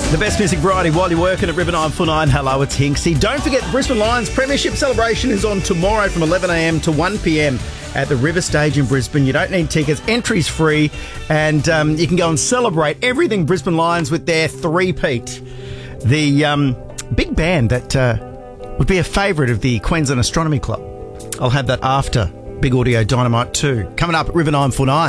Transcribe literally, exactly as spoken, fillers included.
The best music variety while you're working at River nine four nine. Hello, it's Hinksy. Don't forget, Brisbane Lions Premiership celebration is on tomorrow from eleven a m to one p m at the River Stage in Brisbane. You don't need tickets. Entry's free. And um, you can go and celebrate everything Brisbane Lions with their three-peat. The um, big band that uh, would be a favourite of the Queensland Astronomy Club. I'll have that after Big Audio Dynamite two. Coming up at River nine four nine.